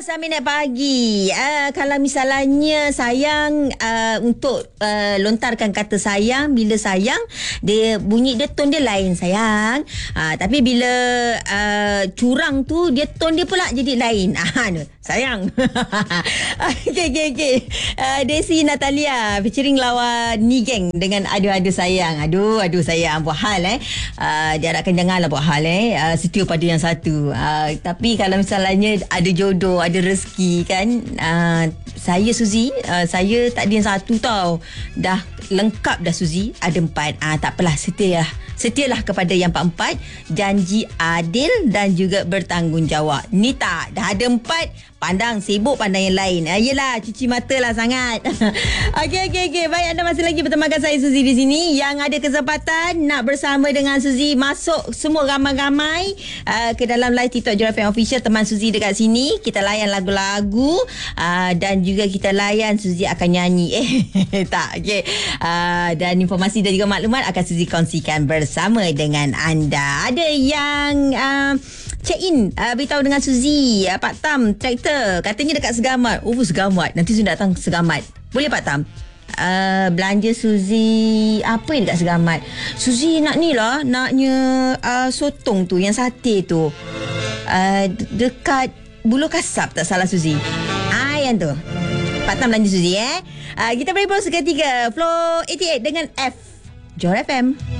Minit pagi. Kalau misalnya sayang untuk lontarkan kata sayang, bila sayang dia bunyi dia tone dia lain sayang. Tapi bila curang tu dia tone dia pula jadi lain. Sayang. Okey. Desi Natalia featuring lawan Nigeng dengan Aduh Sayang. Aduh sayang buat hal diharapkan janganlah buat hal setia pada yang satu. Tapi kalau misalnya ada jodoh, ada rezeki kan, saya Suzy, saya tak ada yang satu tau. Dah lengkap dah Suzy, ada 4. Tak apalah, setialah kepada yang 4, janji adil dan juga bertanggungjawab. Ni tak, dah ada 4, pandang sibuk pandang yang lain. Yelah, cuci mata lah sangat. Okey. Baik, anda masih lagi bersama saya Suzy di sini. Yang ada kesempatan nak bersama dengan Suzy, masuk semua ramai-ramai ke dalam live TikTok Joy FM Official. Teman Suzy dekat sini, kita layan lagu-lagu dan juga kita layan Suzy akan nyanyi. Tak, okey. Dan informasi dan juga maklumat akan Suzy kongsikan bersama dengan anda. Ada yang check in beritahu dengan Suzy, Pak Tam traktor katanya dekat Segamat. Segamat, nanti Suzy datang Segamat. Boleh Pak Tam? Belanja Suzy apa yang dekat Segamat? Suzy nak ni lah, naknya sotong tu, yang sate tu, dekat Bulu Kasap tak salah Suzy. Yang tu Pak Tam belanja Suzy. Kita beri bros ketiga Flow 88 dengan F Joy FM.